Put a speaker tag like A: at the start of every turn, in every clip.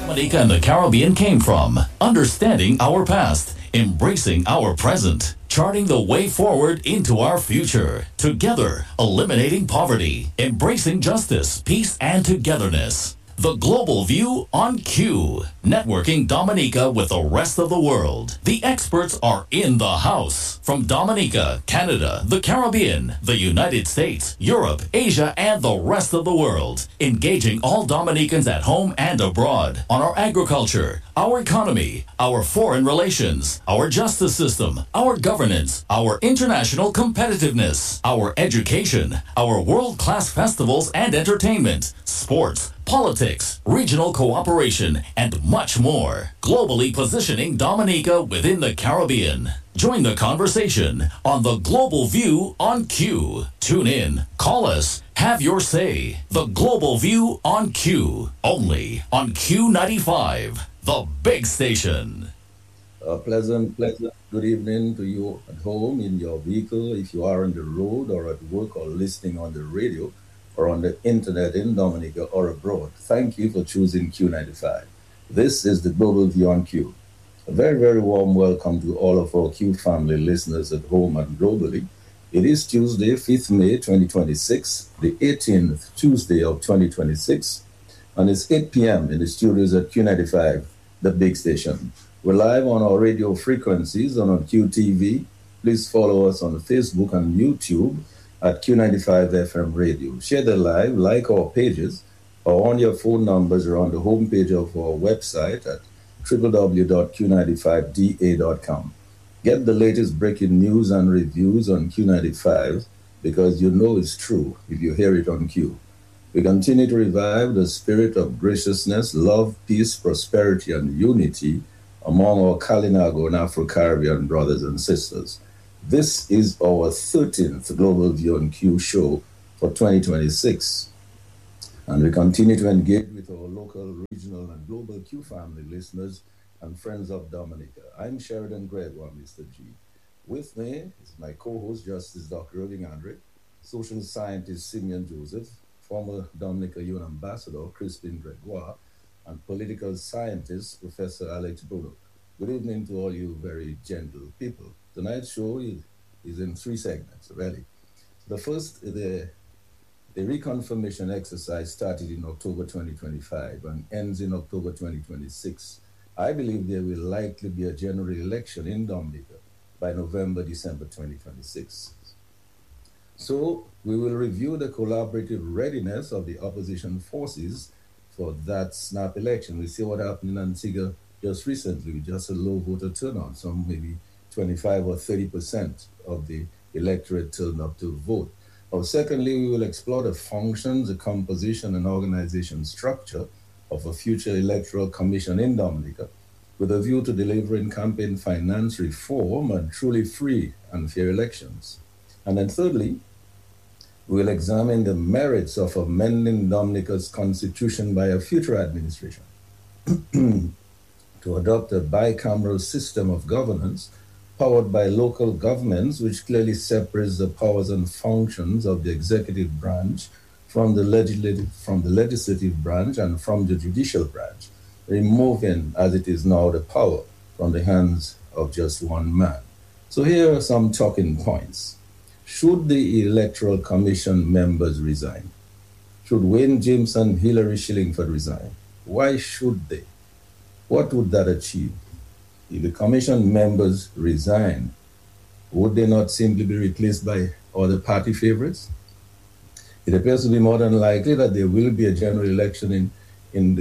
A: Dominica and the Caribbean came from, understanding our past, embracing our present, charting the way forward into our future. Together, eliminating poverty, embracing justice, peace, and togetherness. The Global View on Q. Networking Dominica with the rest of the world. The experts are in the house. From Dominica, Canada, the Caribbean, the United States, Europe, Asia, and the rest of the world. Engaging all Dominicans at home and abroad on our agriculture, our economy, our foreign relations, our justice system, our governance, our international competitiveness, our education, our world-class festivals and entertainment, sports, politics, regional cooperation, and much more. Globally positioning Dominica within the Caribbean. Join the conversation on the Global View on Q. Tune in, call us, have your say. The Global View on Q. Only on Q95, the big station.
B: A pleasant good evening to you at home, in your vehicle, if you are on the road or at work or listening on the radio or on the internet in Dominica or abroad. Thank you for choosing Q95. This is the Global View on Q. A very, very warm welcome to all of our Q family listeners at home and globally. It is Tuesday, 5th May 2026, the 18th Tuesday of 2026, and it's 8 p.m. in the studios at Q95, the big station. We're live on our radio frequencies and on QTV. Please follow us on Facebook and YouTube at Q95 FM Radio. Share the live, like our pages, or on your phone numbers or on the homepage of our website at www.q95da.com. Get the latest breaking news and reviews on Q95 because you know it's true if you hear it on Q. We continue to revive the spirit of graciousness, love, peace, prosperity, and unity among our Kalinago and Afro-Caribbean brothers and sisters. This is our 13th Global View on Q show for 2026. And we continue to engage with our local, regional, and global Q family listeners and friends of Dominica. I'm Sheridan Gregoire, Mr. G. With me is my co-host, Justice Dr. Irving Andre, social scientist Simeon Joseph, former Dominica UN Ambassador Crispin Gregoire, and political scientist Professor Alex Bruno. Good evening to all you very gentle people. Tonight's show is in three segments, really. The first, the reconfirmation exercise started in October 2025 and ends in October 2026. I believe there will likely be a general election in Dominica by November, December 2026. So we will review the collaborative readiness of the opposition forces for that snap election. We see what happened in Antigua just recently with just a low voter turnout, some maybe 25 or 30% of the electorate turned up to vote. Secondly, we will explore the functions, the composition, and organization structure of a future electoral commission in Dominica with a view to delivering campaign finance reform and truly free and fair elections. And then thirdly, we will examine the merits of amending Dominica's constitution by a future administration to adopt a bicameral system of governance powered by local governments, which clearly separates the powers and functions of the executive branch from the legislative branch and from the judicial branch, removing, as it is now, the power from the hands of just one man. So here are some talking points. Should the Electoral Commission members resign? Should Wayne James and Hillary Shillingford resign? Why should they? What would that achieve? If the commission members resign, would they not simply be replaced by other party favorites? It appears to be more than likely that there will be a general election in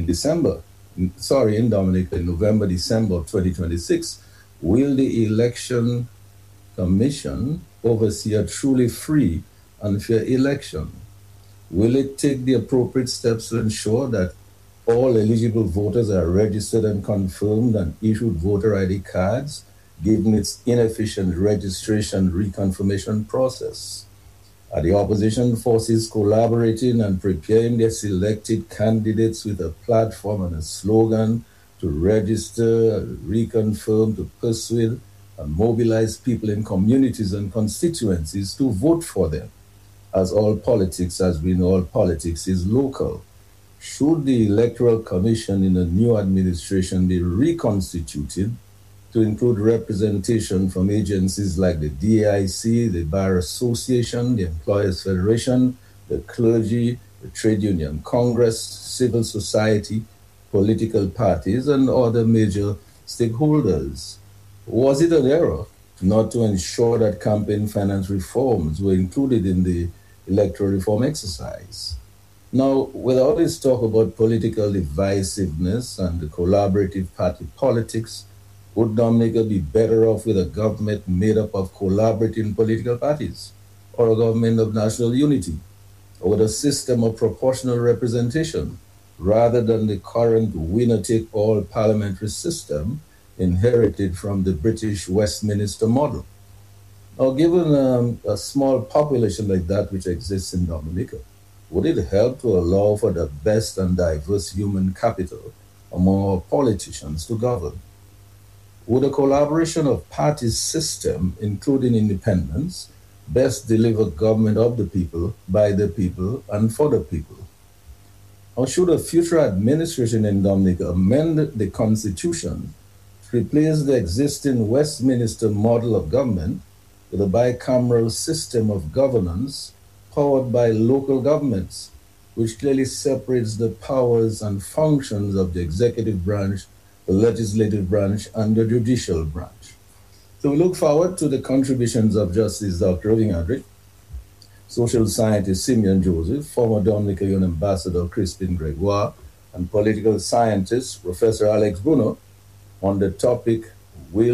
B: Dominica in November, December of 2026. Will the election commission oversee a truly free and fair election? Will it take the appropriate steps to ensure that all eligible voters are registered and confirmed and issued voter ID cards, given its inefficient registration reconfirmation process? Are the opposition forces collaborating and preparing their selected candidates with a platform and a slogan to register, reconfirm, to persuade, and mobilize people in communities and constituencies to vote for them? As all politics, as we know, all politics is local. Should the Electoral Commission in the new administration be reconstituted to include representation from agencies like the DAIC, the Bar Association, the Employers Federation, the clergy, the Trade Union Congress, civil society, political parties, and other major stakeholders? Was it an error not to ensure that campaign finance reforms were included in the electoral reform exercise? Now, with all this talk about political divisiveness and the collaborative party politics, would Dominica be better off with a government made up of collaborating political parties, or a government of national unity, or with a system of proportional representation, rather than the current winner-take-all parliamentary system inherited from the British Westminster model? Now, given a small population like that which exists in Dominica, would it help to allow for the best and diverse human capital among our politicians to govern? Would a collaboration of parties system, including independents, best deliver government of the people, by the people, and for the people? Or should a future administration in Dominica amend the constitution to replace the existing Westminster model of government with a bicameral system of governance powered by local governments, which clearly separates the powers and functions of the executive branch, the legislative branch, and the judicial branch? So we look forward to the contributions of Justice Dr. Irving André, social scientist Simeon Joseph, former Dominican Ambassador Crispin Gregoire, and political scientist Professor Alex Bruno on the topic, we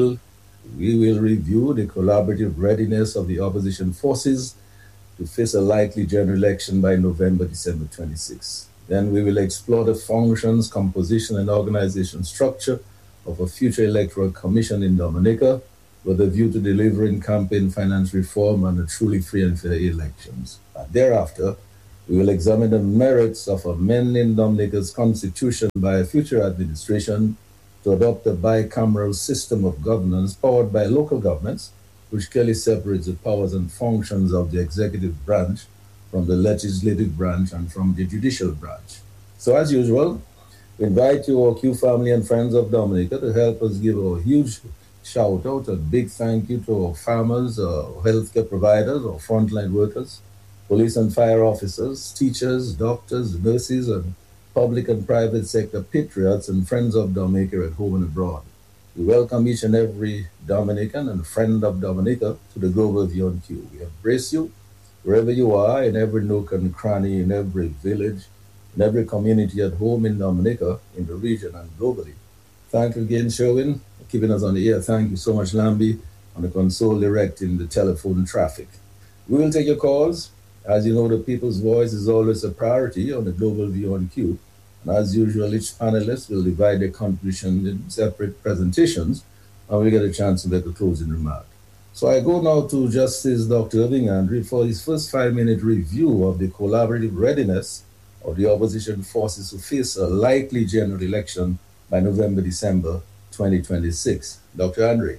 B: will review the collaborative readiness of the opposition forces to face a likely general election by November-December 26. Then we will explore the functions, composition, and organization structure of a future electoral commission in Dominica with a view to delivering campaign finance reform and a truly free and fair elections. And thereafter, we will examine the merits of amending Dominica's constitution by a future administration to adopt a bicameral system of governance powered by local governments, which clearly separates the powers and functions of the executive branch from the legislative branch and from the judicial branch. So as usual, we invite you, our Q family and friends of Dominica, to help us give a huge shout out, a big thank you to our farmers, our healthcare providers, our frontline workers, police and fire officers, teachers, doctors, nurses, and public and private sector patriots and friends of Dominica at home and abroad. We welcome each and every Dominican and friend of Dominica to the Global View on Q. We embrace you wherever you are, in every nook and cranny, in every village, in every community at home in Dominica, in the region, and globally. Thank you again, Sherwin, for keeping us on the air. Thank you so much, Lambie, on the console directing the telephone traffic. We will take your calls. As you know, the people's voice is always a priority on the Global View on Q. And as usual, each panelist will divide their contribution in separate presentations, and we'll get a chance to make a closing remark. So I go now to Justice Dr. Irving André for his first 5-minute review of the collaborative readiness of the opposition forces to face a likely general election by November-December 2026. Dr. André,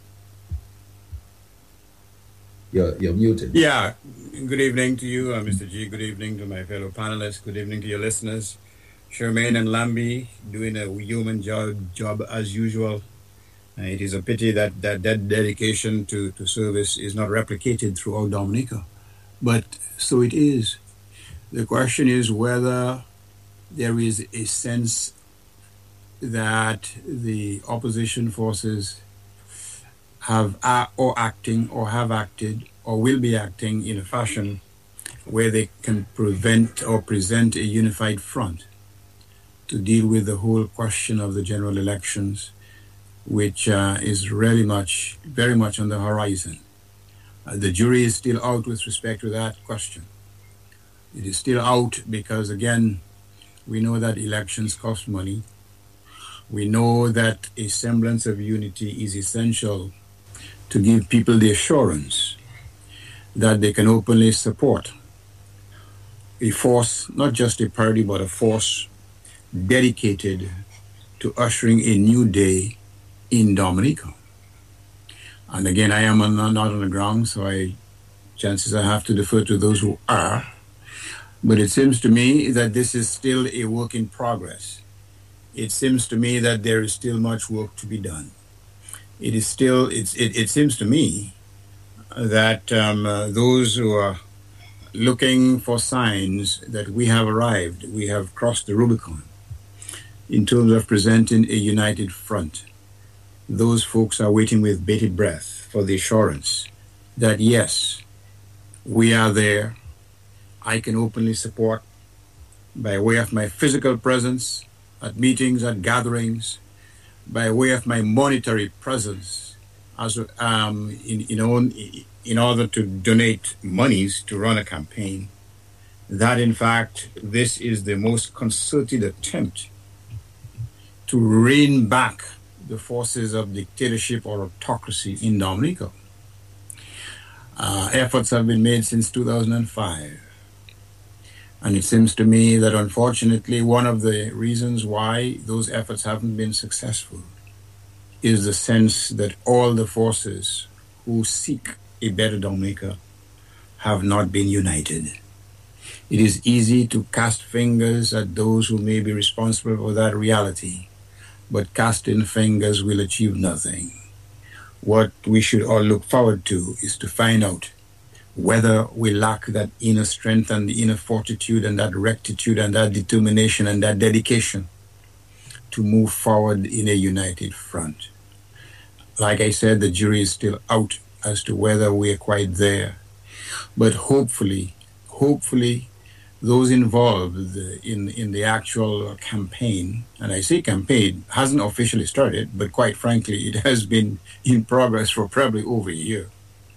B: you're muted.
C: Yeah, good evening to you, Mr. G. Good evening to my fellow panelists. Good evening to your listeners. Charmaine and Lambie doing a human job as usual. It is a pity that dedication to service is not replicated throughout Dominica, but so it is. The question is whether there is a sense that the opposition forces have acted or will be acting in a fashion where they can prevent or present a unified front to deal with the whole question of the general elections, which is very much on the horizon. The jury is still out with respect to that question. It is still out because, again, we know that elections cost money. We know that a semblance of unity is essential to give people the assurance that they can openly support a force, not just a party, but a force dedicated to ushering a new day in Dominica. And again, I am not on the ground, so chances I have to defer to those who are. But it seems to me that this is still a work in progress. It seems to me that there is still much work to be done. It seems to me that those who are looking for signs that we have arrived, we have crossed the Rubicon in terms of presenting a united front. Those folks are waiting with bated breath for the assurance that yes, we are there. I can openly support by way of my physical presence at meetings, at gatherings, by way of my monetary presence, as in order to donate monies to run a campaign. That in fact, this is the most concerted attempt to rein back the forces of dictatorship or autocracy in Dominica. Efforts have been made since 2005. And it seems to me that unfortunately one of the reasons why those efforts haven't been successful is the sense that all the forces who seek a better Dominica have not been united. It is easy to cast fingers at those who may be responsible for that reality, but casting fingers will achieve nothing. What we should all look forward to is to find out whether we lack that inner strength and the inner fortitude and that rectitude and that determination and that dedication to move forward in a united front. Like I said, the jury is still out as to whether we're quite there. But hopefully, those involved in the actual campaign, and I say campaign, hasn't officially started, but quite frankly, it has been in progress for probably over a year.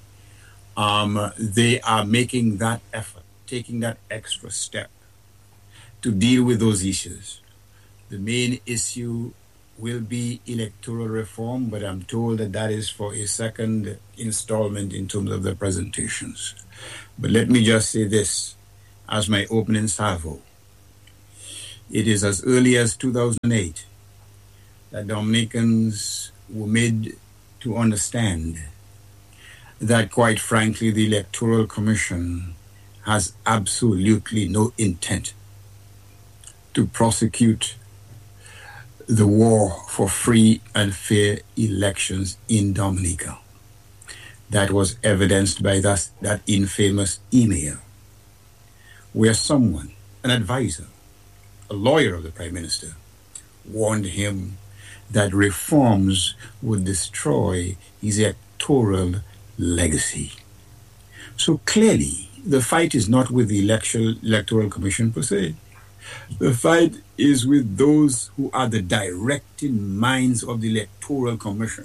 C: They are making that effort, taking that extra step to deal with those issues. The main issue will be electoral reform, but I'm told that that is for a second installment in terms of the presentations. But let me just say this as my opening salvo. It is as early as 2008 that Dominicans were made to understand that, quite frankly, the Electoral Commission has absolutely no intent to prosecute the war for free and fair elections in Dominica. That was evidenced by that infamous email where someone, an advisor, a lawyer of the Prime Minister, warned him that reforms would destroy his electoral legacy. So clearly, the fight is not with the Electoral Commission per se. The fight is with those who are the directing minds of the Electoral Commission.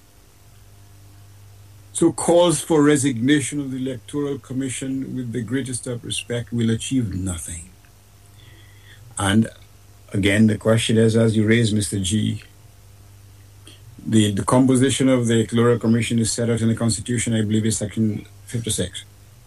C: So calls for resignation of the Electoral Commission, with the greatest of respect, will achieve nothing. And again, the question is, as you raised, Mr. G, the composition of the Electoral Commission is set out in the Constitution, I believe is Section 56.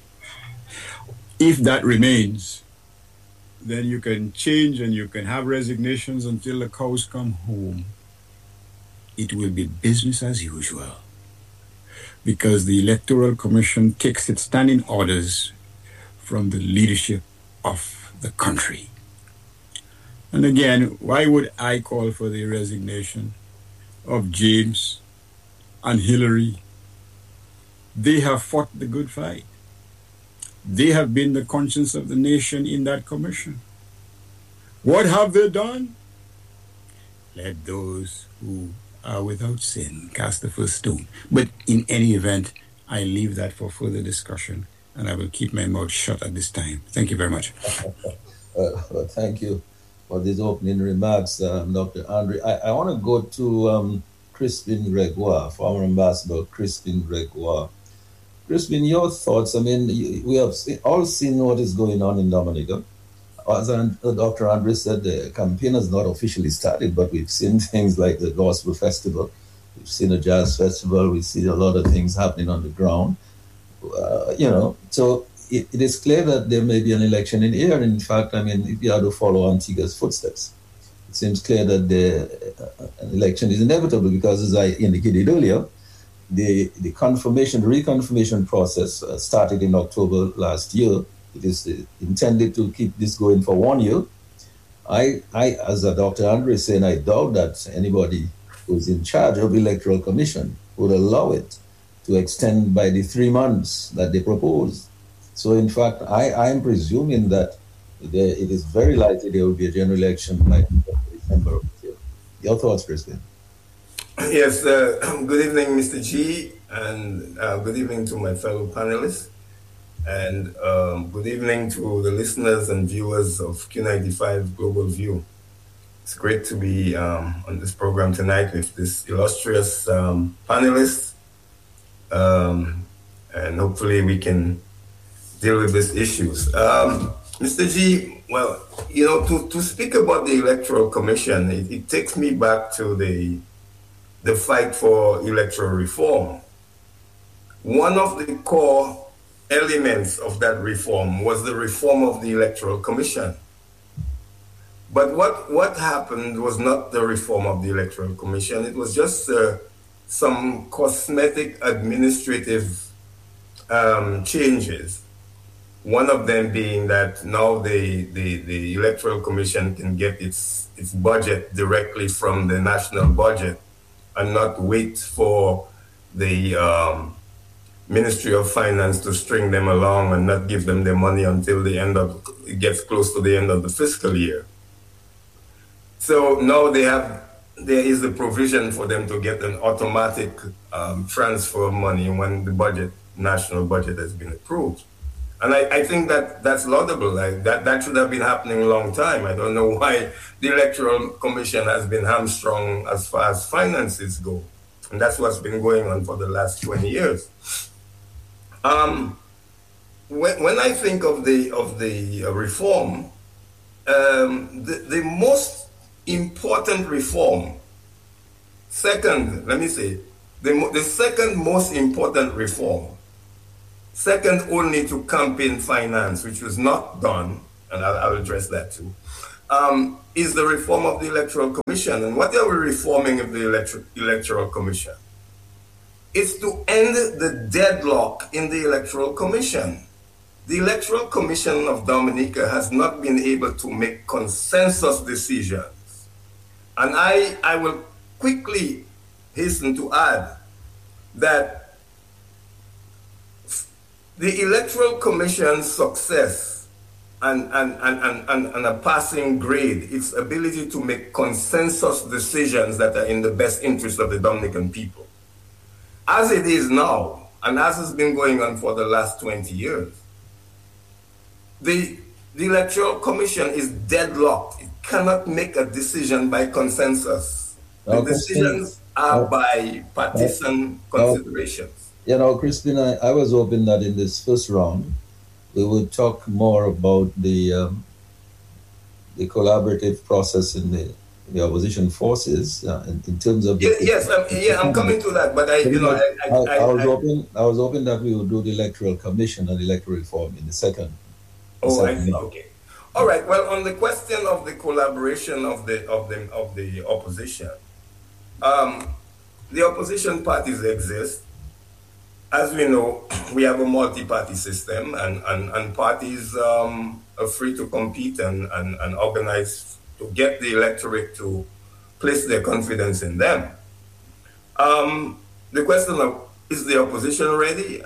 C: If that remains, then you can change and you can have resignations until the cows come home. It will be business as usual, because the Electoral Commission takes its standing orders from the leadership of the country. And again, why would I call for the resignation of James and Hillary? They have fought the good fight. They have been the conscience of the nation in that commission. What have they done? Let those who are without sin cast the first stone. But in any event, I leave that for further discussion, and I will keep my mouth shut at this time. Thank you very much.
B: Well, thank you for these opening remarks, Dr. Andre. I want to go to Crispin Gregoire, former Ambassador Crispin Gregoire. Crispin, your thoughts? I mean, we have all seen what is going on in Dominica. As Dr. Andre said, the campaign has not officially started, but we've seen things like the Gospel Festival. We've seen a jazz festival. We've seen a lot of things happening on the ground. So it is clear that there may be an election in here. In fact, I mean, if you have to follow Antigua's footsteps, it seems clear that an election is inevitable because, as I indicated earlier, the reconfirmation process started in October last year, it is intended to keep this going for 1 year. I, as a Dr. Andre is saying, I doubt that anybody who's in charge of the Electoral Commission would allow it to extend by the 3 months that they propose. So in fact, I am presuming that it is very likely there will be a general election by December of this year. Your thoughts, Crispin?
D: Yes, good evening, Mr. G, and good evening to my fellow panelists, and good evening to the listeners and viewers of Q95 Global View. It's great to be on this program tonight with this illustrious panelists, and hopefully we can deal with these issues. Mr. G, well, you know, to speak about the Electoral Commission, it takes me back to the fight for electoral reform. One of the core elements of that reform was the reform of the Electoral Commission. But what happened was not the reform of the Electoral Commission. It was just some cosmetic administrative changes. One of them being that now the Electoral Commission can get its budget directly from the national budget and not wait for the Ministry of Finance to string them along and not give them their money until it gets close to the end of the fiscal year. So now there is a provision for them to get an automatic transfer of money when the national budget has been approved. And I think that's laudable. That should have been happening a long time. I don't know why the Electoral Commission has been hamstrung as far as finances go. And that's what's been going on for the last 20 years. When I think of the reform, the most important reform, the second most important reform, second only to campaign finance, which was not done, and I'll address that too, is the reform of the Electoral Commission. And what are we reforming of the Electoral Commission? It's to end the deadlock in the Electoral Commission. The Electoral Commission of Dominica has not been able to make consensus decisions. And I will quickly hasten to add that the Electoral Commission's success and a passing grade, its ability to make consensus decisions that are in the best interest of the Dominican people. As it is now, and as has been going on for the last 20 years, the Electoral Commission is deadlocked. It cannot make a decision by consensus. The decisions are by partisan considerations.
B: You know, Crispin, I was hoping that in this first round, we would talk more about the collaborative process in the opposition forces in terms of.
D: I'm coming to that, but
B: I was hoping that we would do the Electoral Commission and electoral reform in the second.
D: I see. Okay. All right. Well, on the question of the collaboration of the opposition, the opposition parties exist. As we know, we have a multi-party system, and parties are free to compete and organize to get the electorate to place their confidence in them. The question of, is the opposition ready?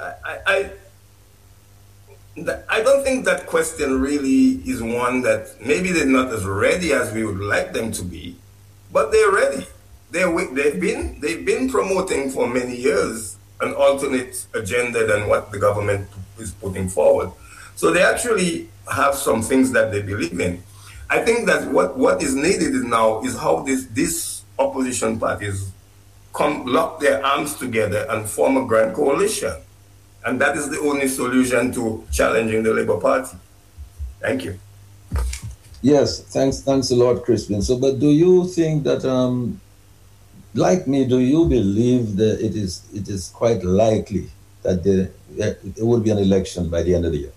D: I don't think that question really is one that maybe they're not as ready as we would like them to be, but they're ready. They've been promoting for many years an alternate agenda than what the government is putting forward. So they actually have some things that they believe in. I think that what is needed now is how these opposition parties lock their arms together and form a grand coalition. And that is the only solution to challenging the Labour Party. Thank you.
B: Yes, thanks a lot, Crispin. So, but do you think that, like me, do you believe that it is quite likely that there will be an election by the end of the year?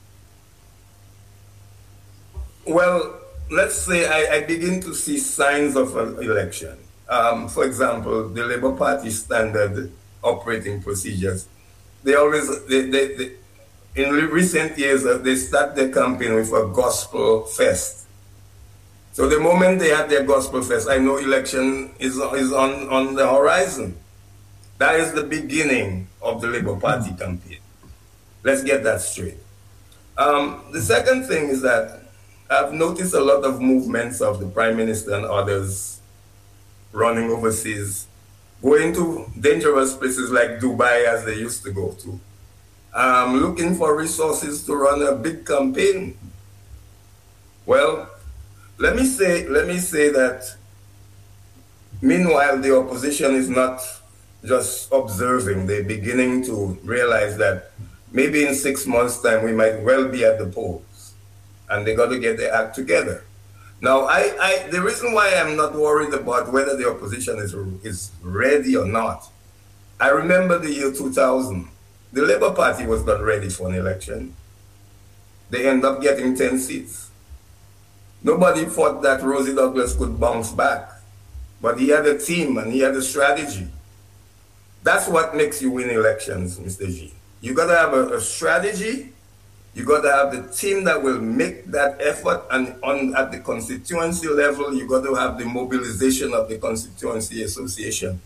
D: Well, let's say I begin to see signs of an election. For example, the Labour Party standard operating procedures. They in recent years, they start their campaign with a gospel fest. So the moment they have their gospel fest, I know election is on the horizon. That is the beginning of the Labour Party campaign. Let's get that straight. The second thing is that I've noticed a lot of movements of the Prime Minister and others running overseas, going to dangerous places like Dubai, as they used to go to, looking for resources to run a big campaign. Well, let me say that meanwhile, the opposition is not just observing. They're beginning to realize that maybe in 6 months' time, we might well be at the polls, and they got to get their act together. Now, the reason why I'm not worried about whether the opposition is ready or not, I remember the year 2000. The Labour Party was not ready for an election. They ended up getting 10 seats. Nobody thought that Rosie Douglas could bounce back, but he had a team and he had a strategy. That's what makes you win elections, Mr. G. You got to have a strategy. You got to have the team that will make that effort, and at the constituency level, you got to have the mobilization of the constituency association.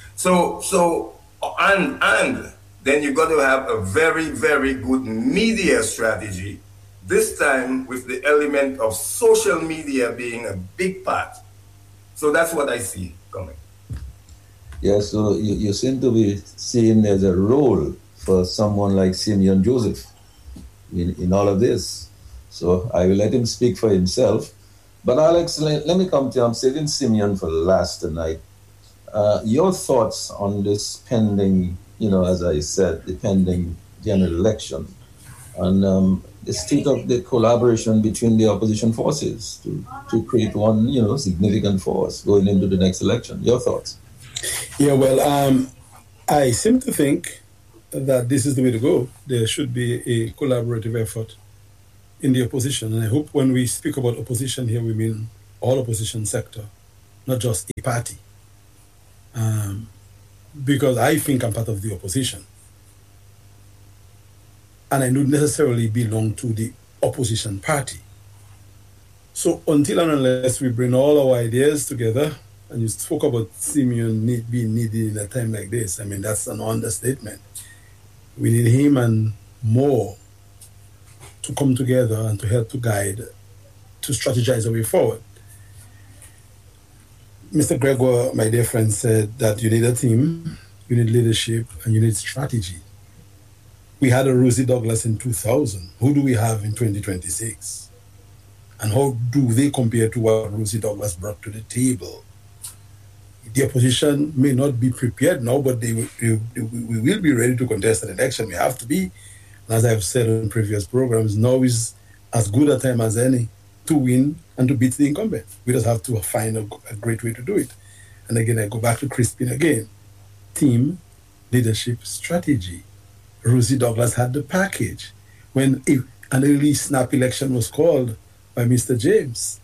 D: And then you got to have a very, very good media strategy, this time with the element of social media being a big part. So that's what I see coming.
B: Yeah, so you seem to be seeing there's a role for someone like Simeon Joseph in all of this. So I will let him speak for himself. But Alex, let me come to you. I'm saving Simeon for last tonight. Your thoughts on this pending, as I said, the pending general election, and the state of the collaboration between the opposition forces to create one, significant force going into the next election. Your thoughts?
E: Yeah, well, I seem to think that this is the way to go. There should be a collaborative effort in the opposition. And I hope when we speak about opposition here, we mean all opposition sector, not just a party. Because I think I'm part of the opposition. And I don't necessarily belong to the opposition party. So until and unless we bring all our ideas together, and you spoke about Simeon being needed in a time like this, I mean, that's an understatement. We need him and more to come together and to help to guide, to strategize our way forward. Mr. Gregor, my dear friend, said that you need a team, you need leadership, and you need strategy. We had a Rosie Douglas in 2000. Who do we have in 2026? And how do they compare to what Rosie Douglas brought to the table? The opposition may not be prepared now, but we will be ready to contest an election. We have to be. As I've said in previous programs, now is as good a time as any to win and to beat the incumbent. We just have to find a great way to do it. And again, I go back to Crispin again. Team, leadership, strategy. Rosie Douglas had the package. When an early snap election was called by Mr. James,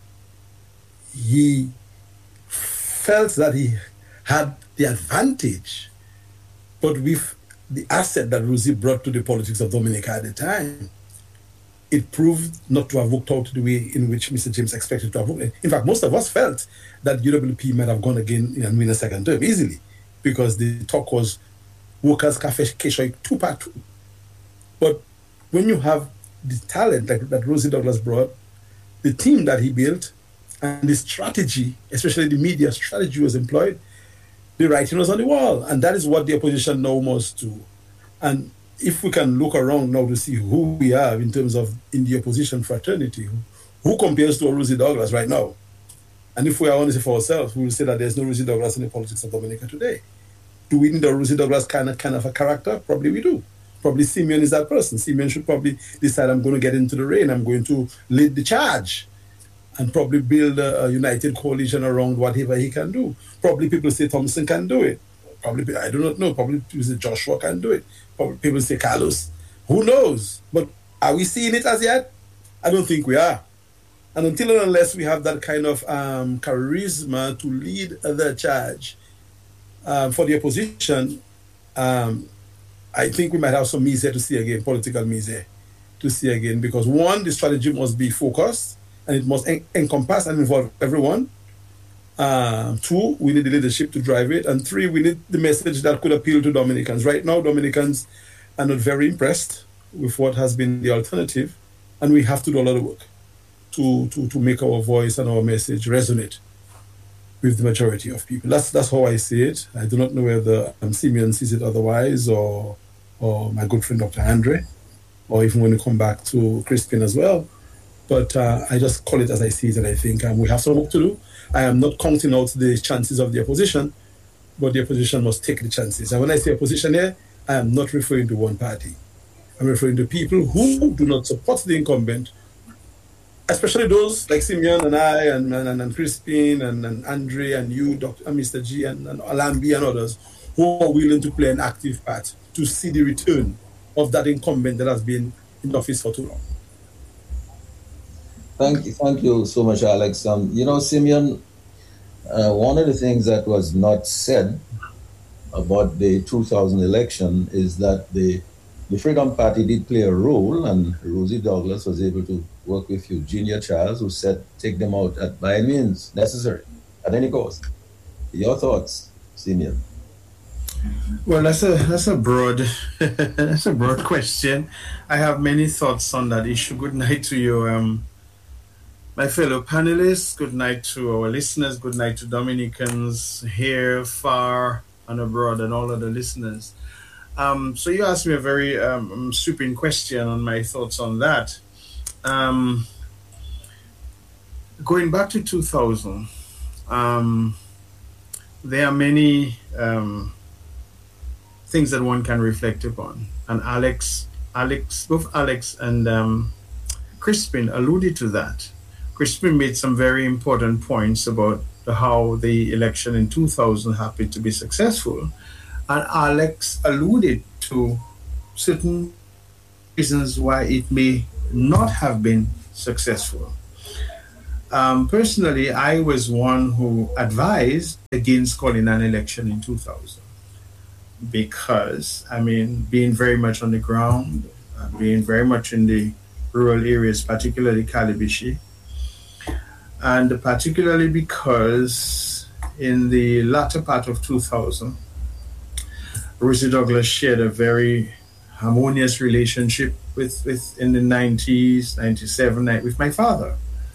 E: he felt that he had the advantage, but with the asset that Rosie brought to the politics of Dominica at the time, it proved not to have worked out the way in which Mr. James expected to have worked. In fact, most of us felt that UWP might have gone again and win a second term easily, because the talk was Workers' Cafe Keshoy 2-2. But when you have the talent that Rosie Douglas brought, the team that he built, and the strategy, especially the media strategy was employed, the writing was on the wall. And that is what the opposition now must do. And if we can look around now to see who we have in terms of in the opposition fraternity, who compares to a Rosie Douglas right now? And if we are honest for ourselves, we will say that there's no Rosie Douglas in the politics of Dominica today. Do we need a Rosie Douglas kind of a character? Probably we do. Probably Simeon is that person. Simeon should probably decide, I'm going to get into the rain, I'm going to lead the charge, and probably build a united coalition around whatever he can do. Probably people say Thompson can do it. Probably, I do not know, probably people say Joshua can do it. Probably people say Carlos. Who knows? But are we seeing it as yet? I don't think we are. And until and unless we have that kind of charisma to lead the charge for the opposition, I think we might have some mise to see again, political mise to see again, because one, the strategy must be focused and it must encompass and involve everyone. Two, we need the leadership to drive it. And three, we need the message that could appeal to Dominicans. Right now, Dominicans are not very impressed with what has been the alternative, and we have to do a lot of work to make our voice and our message resonate with the majority of people. That's how I see it. I do not know whether Simeon sees it otherwise, or my good friend Dr. Andre, or even when we come back to Crispin as well. But I just call it as I see it, and I think we have some work to do. I am not counting out the chances of the opposition, but the opposition must take the chances. And when I say opposition here, I am not referring to one party. I'm referring to people who do not support the incumbent, especially those like Simeon and I and Crispin and Andre and you, Dr. Mr. G and Alambi and others, who are willing to play an active part to see the return of that incumbent that has been in office for too long.
B: Thank you so much, Alex. Simeon, one of the things that was not said about the 2000 election is that the Freedom Party did play a role, and Rosie Douglas was able to work with Eugenia Charles, who said, take them out by any means necessary, at any cost. Your thoughts, Simeon?
F: Well, that's a broad that's a broad question. I have many thoughts on that issue. Good night to you, my fellow panelists. Good night to our listeners. Good night to Dominicans here, far, and abroad, and all other listeners. So you asked me a very sweeping question on my thoughts on that. Going back to 2000, there are many things that one can reflect upon. And both Alex and Crispin alluded to that. Crispin made some very important points about how the election in 2000 happened to be successful. And Alex alluded to certain reasons why it may not have been successful. Personally, I was one who advised against calling an election in 2000 because, being very much on the ground, being very much in the rural areas, particularly Calibishi, and particularly because in the latter part of 2000, Rosie Douglas shared a very harmonious relationship with in the 90s, 97, with my father.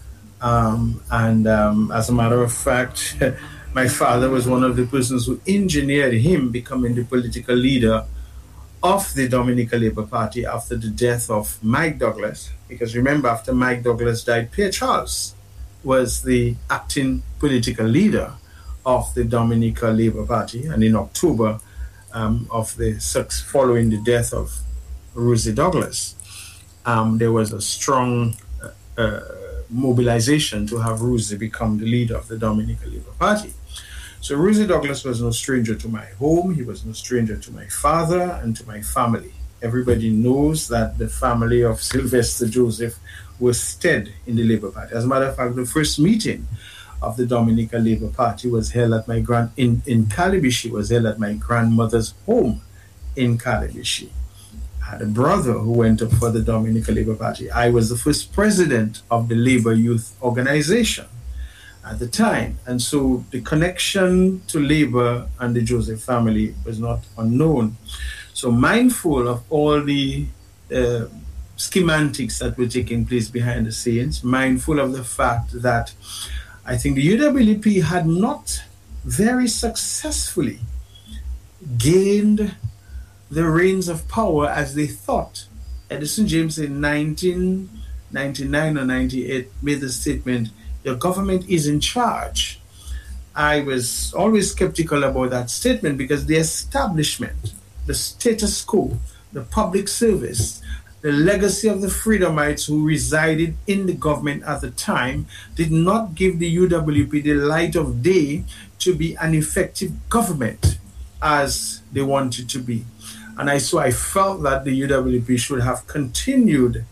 F: As a matter of fact, my father was one of the persons who engineered him becoming the political leader of the Dominica Labour Party after the death of Mike Douglas. Because remember, after Mike Douglas died, Pierre Charles was the acting political leader of the Dominica Labour Party. And in October, following the death of Rosie Douglas, there was a strong mobilization to have Rosie become the leader of the Dominica Labour Party. So Rosie Douglas was no stranger to my home. He was no stranger to my father and to my family. Everybody knows that the family of Sylvester Joseph was stead in the Labour Party. As a matter of fact, the first meeting of the Dominica Labour Party was held at in Calibishi, was held at my grandmother's home in Calibishi. I had a brother who went up for the Dominica Labour Party. I was the first president of the Labour Youth Organization at the time. And so the connection to Labour and the Joseph family was not unknown. So mindful of all the schematics that were taking place behind the scenes, mindful of the fact that I think the UWP had not very successfully gained the reins of power as they thought. Edison James in 1999 or 98 made the statement, "The government is in charge." I was always skeptical about that statement because the establishment, the status quo, the public service, the legacy of the Freedomites who resided in the government at the time did not give the UWP the light of day to be an effective government as they wanted to be. And so I felt that the UWP should have continued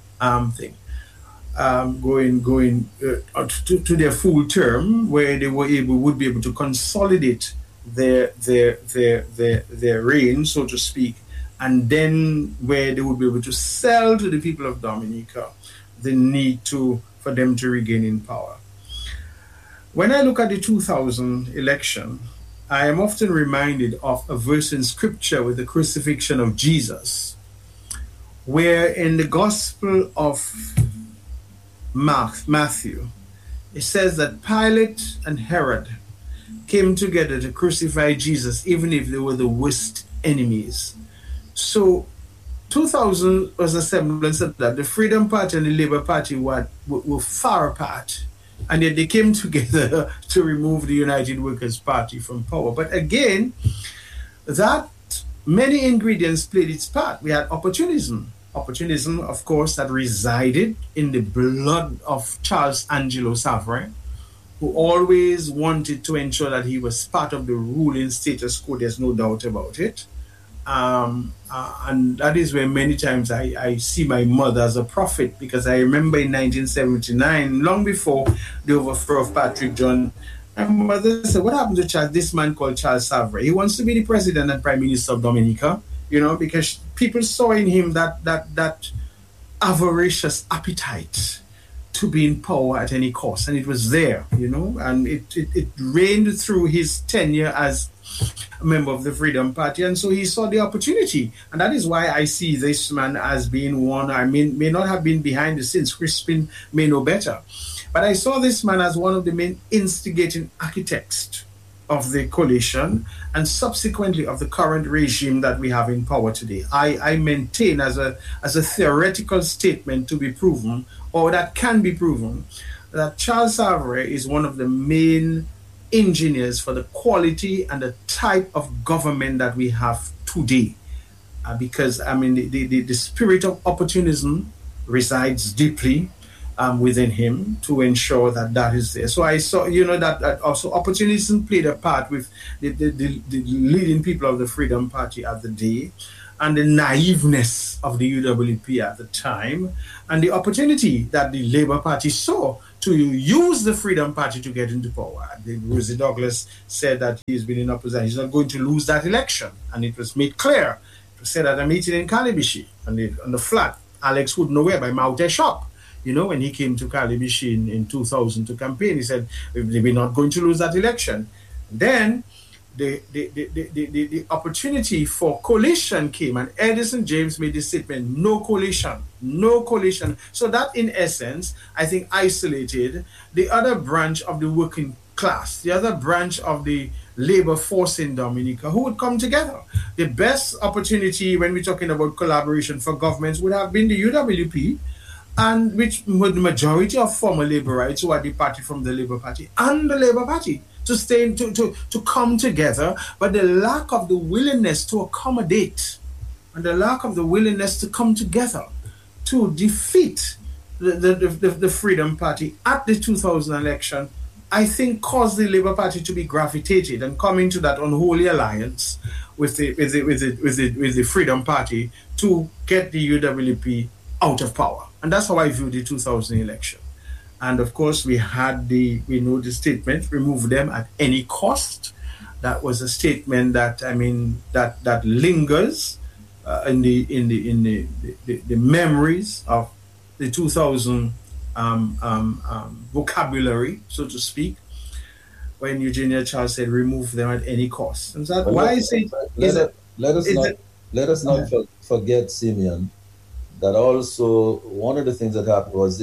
F: going to their full term, where they would be able to consolidate their reign, so to speak, and then where they would be able to sell to the people of Dominica the need for them to regain in power. When I look at the 2000 election, I am often reminded of a verse in scripture with the crucifixion of Jesus, where in the Gospel of Matthew, it says that Pilate and Herod came together to crucify Jesus, even if they were the worst enemies. So 2000 was a semblance of that. The Freedom Party and the Labour Party were far apart, and yet they came together to remove the United Workers' Party from power. But again, that many ingredients played its part. We had opportunism. Opportunism, of course, that resided in the blood of Charles Angelo Savary, who always wanted to ensure that he was part of the ruling status quo. There's no doubt about it. And that is where many times I see my mother as a prophet, because I remember in 1979, long before the overthrow of Patrick John, my mother said, what happened to this man called Charles Savary? He wants to be the president and prime minister of Dominica, because people saw in him that avaricious appetite to be in power at any cost. And it was there, and it reigned through his tenure as a member of the Freedom Party. And so he saw the opportunity. And that is why I see this man as being one. I may not have been behind the scenes. Crispin may know better. But I saw this man as one of the main instigating architects of the coalition and subsequently of the current regime that we have in power today. I maintain as a theoretical statement to be proven, or that can be proven, that Charles Savary is one of the main engineers for the quality and the type of government that we have today. Because, the spirit of opportunism resides deeply within him to ensure that is there. So I saw, that also opportunism played a part with the leading people of the Freedom Party at the day, and the naiveness of the UWP at the time, and the opportunity that the Labour Party saw to use the Freedom Party to get into power. Rosie Douglas said that he's been in opposition. He's not going to lose that election. And it was made clear. It was said at a meeting in Calibishi, on the flat, Alex Wood Nowhere by Maute Shop. When he came to Calibishi in 2000 to campaign, he said they were not going to lose that election. Then the opportunity for coalition came, and Edison James made this statement: no coalition. So that, in essence, I think isolated the other branch of the working class, the other branch of the labor force in Dominica, who would come together. The best opportunity when we're talking about collaboration for governments would have been the UWP, and which the majority of former laborites who are departed from the Labour Party and the Labour Party to stay to come together, but the lack of the willingness to accommodate and the lack of the willingness to come together to defeat the Freedom Party at the 2000 election, I think caused the Labour Party to be gravitated and come into that unholy alliance with the Freedom Party to get the UWP out of power. And that's how I view the 2000 election. And of course, we know the statement, remove them at any cost. That was a statement that, that lingers in the memories of the 2000 vocabulary, so to speak, when Eugenia Charles said, remove them at any cost. And that, why is it?
B: Let us not forget, Simeon, that also one of the things that happened was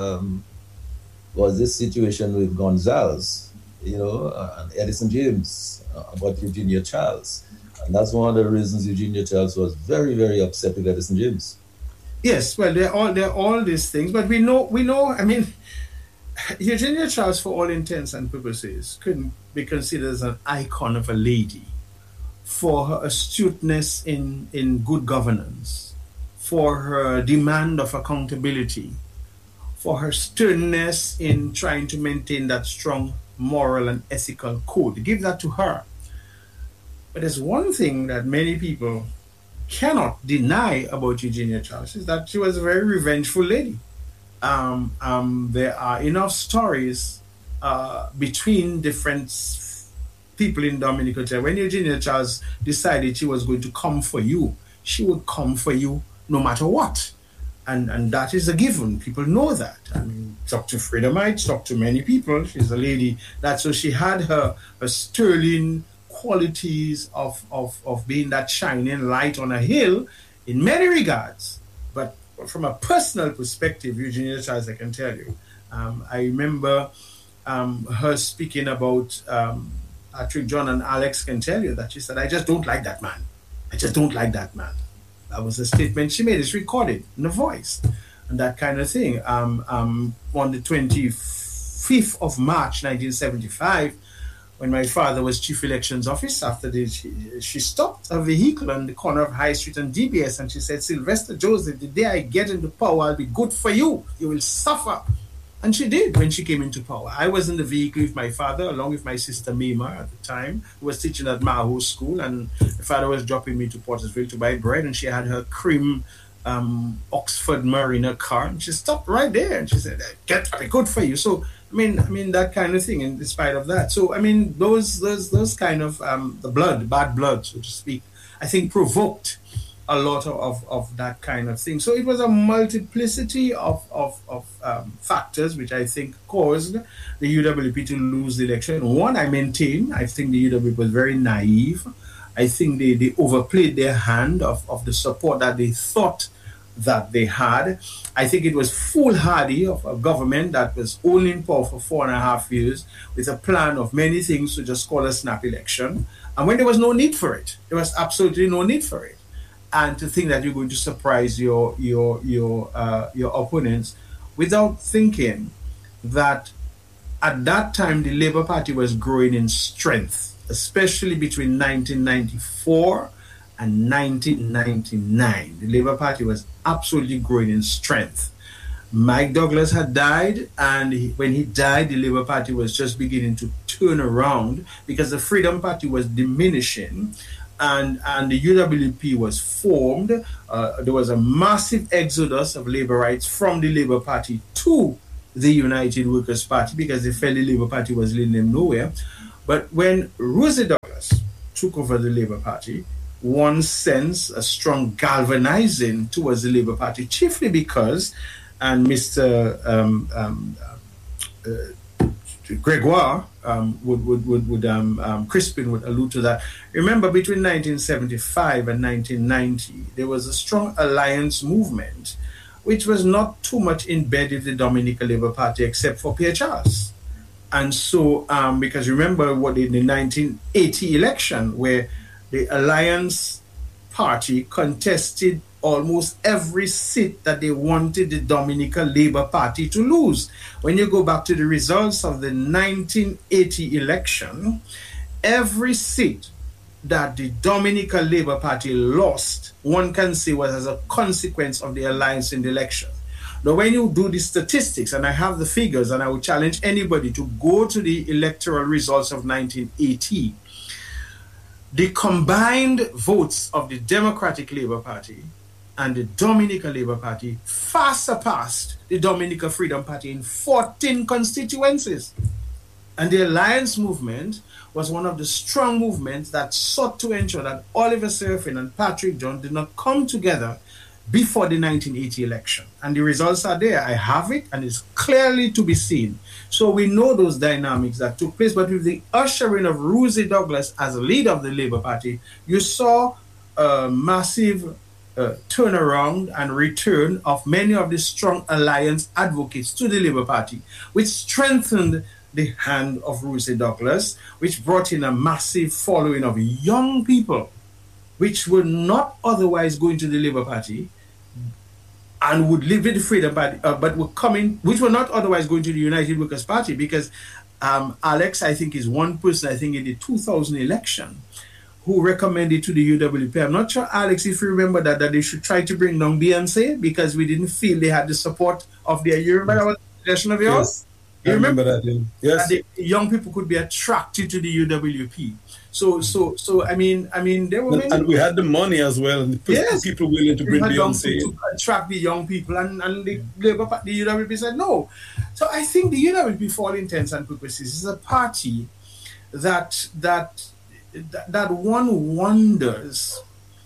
B: this situation with Gonzalez, and Edison James about Eugenia Charles. And that's one of the reasons Eugenia Charles was very, very upset with Edison James.
F: Yes, well, they're all these things, but we know, Eugenia Charles, for all intents and purposes, couldn't be considered as an icon of a lady for her astuteness in good governance, for her demand of accountability, for her sternness in trying to maintain that strong moral and ethical code. Give that to her. But there's one thing that many people cannot deny about Eugenia Charles, is that she was a very revengeful lady. There are enough stories between different people in Dominica. When Eugenia Charles decided she was going to come for you, she would come for you no matter what. And that is a given. People know that. I mean, talk to Freda Mites, talk to many people. She's a lady that, so she had her sterling qualities of being that shining light on a hill in many regards. But from a personal perspective, Eugenia Charles, I can tell you, I remember her speaking about Patrick John, and Alex can tell you that she said, I just don't like that man. I just don't like that man. That was a statement she made. It's recorded in the Voice and that kind of thing. On the 25th of March, 1975, when my father was chief elections officer, after she stopped a vehicle on the corner of High Street and DBS, and she said, Sylvester Joseph, the day I get into power, I'll be good for you. You will suffer. And she did when she came into power. I was in the vehicle with my father, along with my sister Mima at the time, who was teaching at Maho School, and my father was dropping me to Portersville to buy bread, and she had her cream Oxford Mariner car, and she stopped right there, and she said, I'll be good for you. So, I mean that kind of thing, in spite of that. So, I mean, those kind of, the bad blood, so to speak, I think provoked a lot of that kind of thing. So it was a multiplicity of factors which I think caused the UWP to lose the election. One, I maintain, I think the UWP was very naive. I think they overplayed their hand of the support that they thought that they had. I think it was foolhardy of a government that was only in power for 4.5 years with a plan of many things to just call a snap election. And when there was no need for it, there was absolutely no need for it. And to think that you're going to surprise your opponents without thinking that at that time the Labour Party was growing in strength, especially between 1994 and 1999. The Labour Party was absolutely growing in strength. Mike Douglas had died, and when he died, the Labour Party was just beginning to turn around because the Freedom Party was diminishing. And the UWP was formed. There was a massive exodus of laborites from the Labour Party to the United Workers' Party because they felt the Labour Party was leading them nowhere. But when Rosie Douglas took over the Labour Party, one sensed a strong galvanizing towards the Labour Party, chiefly because, and Mr. Gregoire Crispin would allude to that. Remember, between 1975 and 1990, there was a strong alliance movement, which was not too much embedded in the Dominica Labour Party, except for Pierre Charles. And so, because remember what in the 1980 election, where the Alliance Party contested almost every seat that they wanted the Dominica Labour Party to lose. When you go back to the results of the 1980 election, every seat that the Dominica Labour Party lost, one can say was as a consequence of the alliance in the election. Now, when you do the statistics, and I have the figures, and I would challenge anybody to go to the electoral results of 1980, the combined votes of the Democratic Labour Party and the Dominica Labour Party far surpassed the Dominica Freedom Party in 14 constituencies. And the alliance movement was one of the strong movements that sought to ensure that Oliver Serafin and Patrick John did not come together before the 1980 election. And the results are there. I have it, and it's clearly to be seen. So we know those dynamics that took place, but with the ushering of Rosie Douglas as a leader of the Labour Party, you saw a massive turnaround and return of many of the strong alliance advocates to the Labour Party, which strengthened the hand of Rosie Douglas, which brought in a massive following of young people, which were not otherwise going to the Labour Party and would live with the Freedom Party, but were coming, which were not otherwise going to the United Workers' Party, because Alex, I think, is one person, I think, in the 2000 election, who recommended to the UWP. I'm not sure, Alex, if you remember that they should try to bring down Beyonce because we didn't feel they had the support of their. You remember that was a suggestion of yours?
E: Yes, I remember that. Yes,
F: that the young people could be attracted to the UWP. So I mean, there were many,
E: and we had the money as well, and people willing to bring Beyonce
F: to attract the young people, and the Labour Party, the UWP said no. So I think the UWP, for all intents and purposes, is a party that one wonders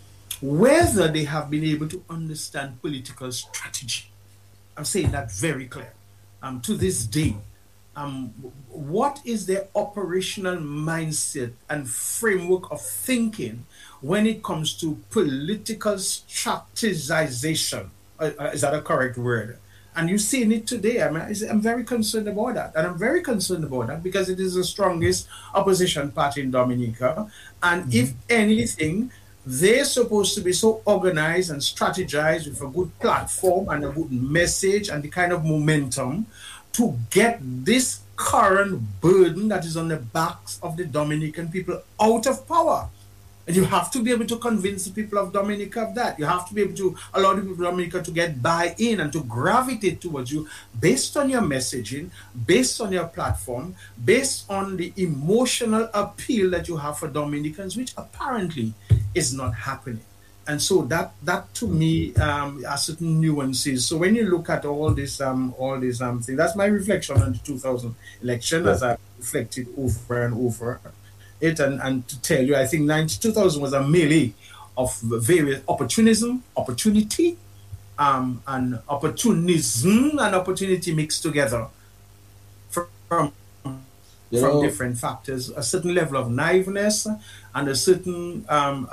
F: whether they have been able to understand political strategy. I'm saying that very clear. To this day, what is their operational mindset and framework of thinking when it comes to political strategization? Is that a correct word? And you're seeing it today. I'm very concerned about that. And I'm very concerned about that because it is the strongest opposition party in Dominica. And if anything, they're supposed to be so organized and strategized with a good platform and a good message and the kind of momentum to get this current burden that is on the backs of the Dominican people out of power. And you have to be able to convince the people of Dominica of that. You have to be able to allow the people of Dominica to get buy-in and to gravitate towards you based on your messaging, based on your platform, based on the emotional appeal that you have for Dominicans, which apparently is not happening. And so that to me are certain nuances. So when you look at all these things, that's my reflection on the 2000 election as I reflected over and over it, and to tell you, I think 2000 was a melee of various opportunity, and opportunism and opportunity mixed together from different factors, a certain level of naiveness and a certain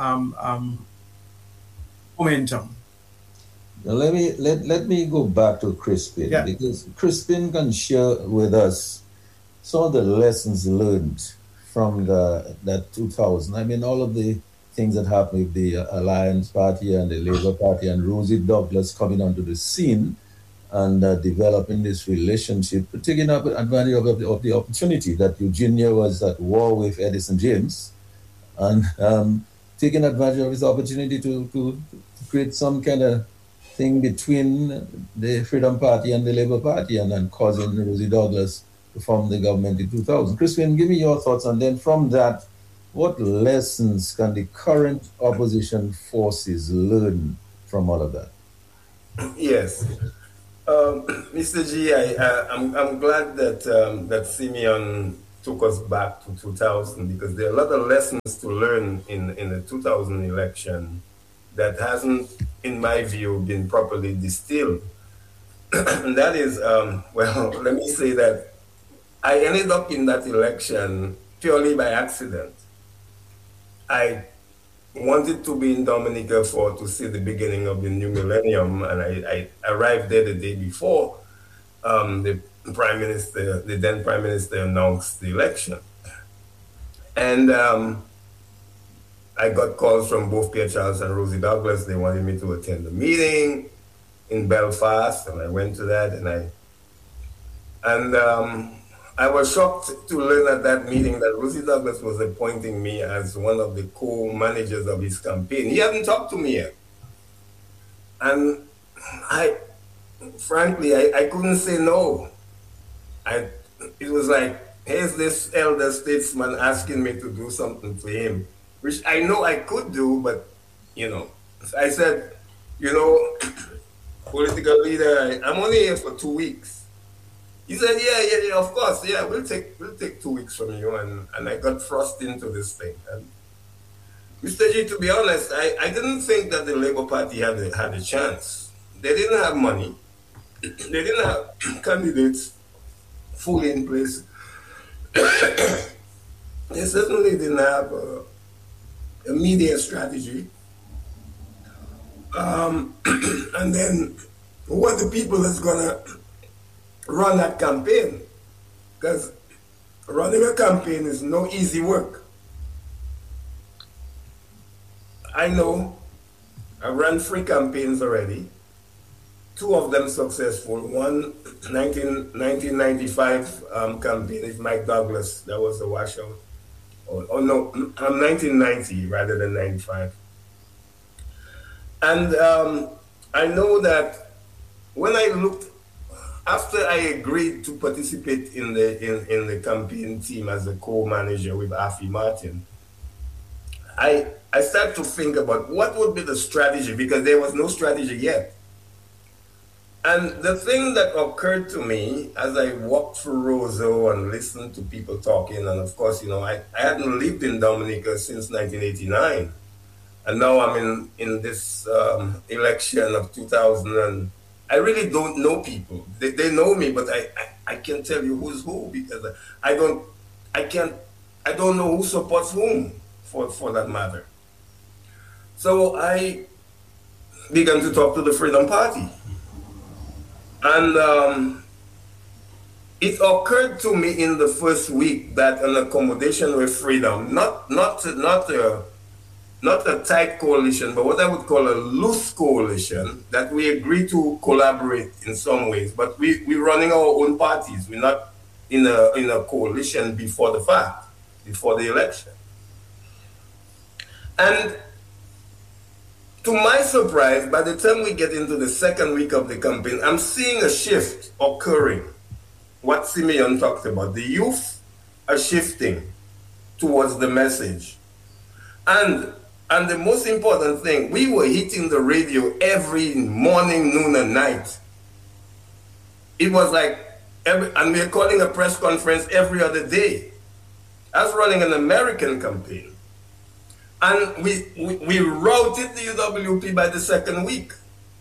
F: momentum.
B: Now let me go back to Crispin, because Crispin can share with us some of the lessons learned from that 2000. I mean, all of the things that happened with the Alliance Party and the Labour Party and Rosie Douglas coming onto the scene and developing this relationship, taking up advantage of the opportunity that Eugenia was at war with Edison James, and taking advantage of his opportunity to create some kind of thing between the Freedom Party and the Labour Party, and then causing Rosie Douglas to form the government in 2000. Crispin, give me your thoughts, and then from that, what lessons can the current opposition forces learn from all of that?
D: Yes. Mr. G, I'm glad that Simeon took us back to 2000, because there are a lot of lessons to learn in the 2000 election that hasn't, in my view, been properly distilled. And that is, well, let me say that I ended up in that election purely by accident. I wanted to be in Dominica to see the beginning of the new millennium, and I arrived there the day before the then Prime Minister announced the election. And I got calls from both Pierre Charles and Rosie Douglas. They wanted me to attend the meeting in Belfast, and I went to that, and I was shocked to learn at that meeting that Rosie Douglas was appointing me as one of the co-managers of his campaign. He hadn't talked to me yet. And frankly, I couldn't say no. It was like, here's this elder statesman asking me to do something for him, which I know I could do, but, I said, political leader, I'm only here for 2 weeks. He said, yeah, of course, yeah, we'll take 2 weeks from you, and I got thrust into this thing. And Mr. G, to be honest, I didn't think that the Labour Party had a chance. They didn't have money. They didn't have candidates fully in place. They certainly didn't have a media strategy. And then who are the people that's gonna run that campaign? Because running a campaign is no easy work. I know. I ran 3 campaigns already. 2 of them successful. One 1995 campaign is Mike Douglas. That was a washout. Oh no, 1990 rather than 95. And I know that when I looked, after I agreed to participate in the campaign team as a co-manager with Afi Martin, I started to think about what would be the strategy, because there was no strategy yet. And the thing that occurred to me as I walked through Roseau and listened to people talking, and of course, I hadn't lived in Dominica since 1989. And now I'm in this election of 2000, and I really don't know people. They know me, but I can't tell you who's who, because I don't know who supports whom, for that matter. So I began to talk to the Freedom Party. And it occurred to me in the first week that an accommodation with Freedom, not a tight coalition, but what I would call a loose coalition, that we agree to collaborate in some ways, but we're running our own parties. We're not in a coalition before the fact, before the election. And to my surprise, by the time we get into the second week of the campaign, I'm seeing a shift occurring. What Simeon talked about, the youth are shifting towards the message. And the most important thing, we were hitting the radio every morning, noon, and night. It was like, and we are calling a press conference every other day. I was running an American campaign. And we routed the UWP by the second week.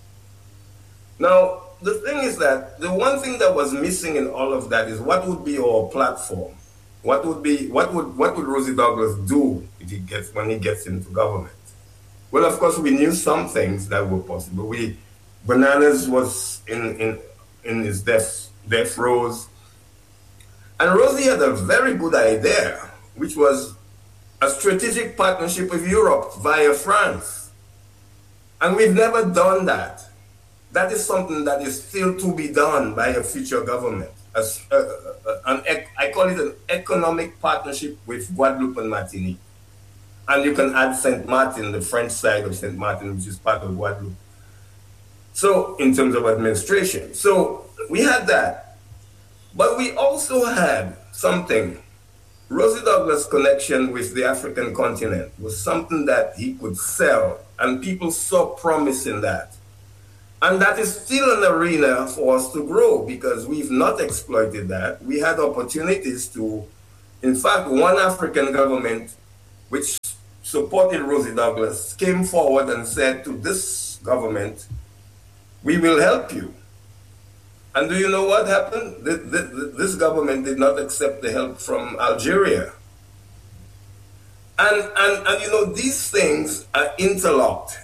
D: Now, the thing is that the one thing that was missing in all of that is what would be our platform? What would Rosie Douglas do when he gets into government? Well, of course, we knew some things that were possible. Bananas was in his death rows, and Rosie had a very good idea, which was a strategic partnership with Europe via France, and we've never done that. That is something that is still to be done by a future government. I call it an economic partnership with Guadeloupe and Martinique. And you can add Saint Martin, the French side of Saint Martin, which is part of Guadeloupe. So, in terms of administration. So, we had that. But we also had something. Rosie Douglas' connection with the African continent was something that he could sell, and people saw promise in that. And that is still an arena for us to grow, because we've not exploited that. We had opportunities to, in fact, one African government which supported Rosie Douglas came forward and said to this government, we will help you. And do you know what happened? This government did not accept the help from Algeria. And you know, these things are interlocked.